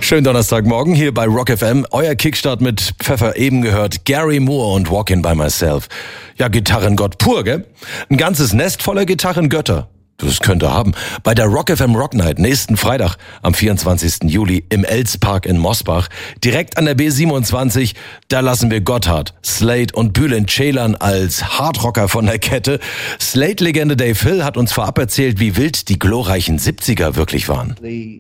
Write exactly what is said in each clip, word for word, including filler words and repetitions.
Schönen Donnerstagmorgen hier bei Rock F M. Euer Kickstart mit Pfeffer, eben gehört Gary Moore und Walking by Myself. Ja, Gitarrengott pur, gell? Ein ganzes Nest voller Gitarrengötter. Das könnte haben. Bei der Rock F M Rock Night nächsten Freitag am vierundzwanzigsten Juli im Elspark in Mosbach, direkt an der B siebenundzwanzig, da lassen wir Gotthard, Slade und Bülent Ceylan als Hardrocker von der Kette. Slade-Legende Dave Hill hat uns vorab erzählt, wie wild die glorreichen siebziger wirklich waren. Die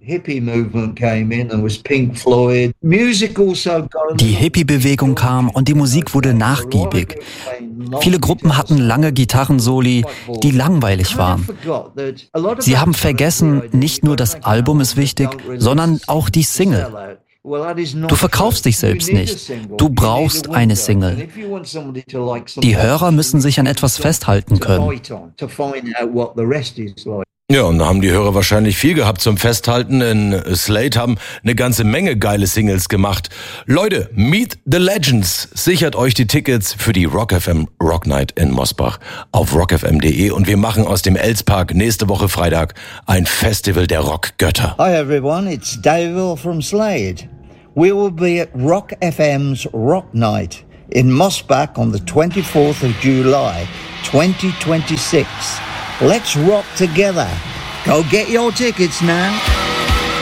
Hippie-Bewegung kam und die Musik wurde nachgiebig. Viele Gruppen hatten lange Gitarrensoli, die langweilig waren. Sie haben vergessen, nicht nur das Album ist wichtig, sondern auch die Single. Du verkaufst dich selbst nicht. Du brauchst eine Single. Die Hörer müssen sich an etwas festhalten können. Ja, und da haben die Hörer wahrscheinlich viel gehabt zum Festhalten, denn Slade haben eine ganze Menge geile Singles gemacht. Leute, Meet the Legends. Sichert euch die Tickets für die Rock F M Rock Night in Mosbach auf rock f m punkt de und wir machen aus dem Elspark nächste Woche Freitag ein Festival der Rockgötter. Hi everyone, it's Dave from Slade. We will be at Rock F M's Rock Night in Mosbach on the twenty-fourth of July, twenty twenty-six. Let's rock together. Go get your tickets now.